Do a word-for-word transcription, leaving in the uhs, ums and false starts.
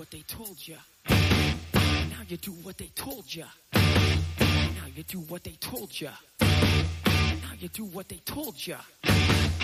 what they told ya. Now you do what they told ya. Now you do what they told ya. Now you do what they told ya.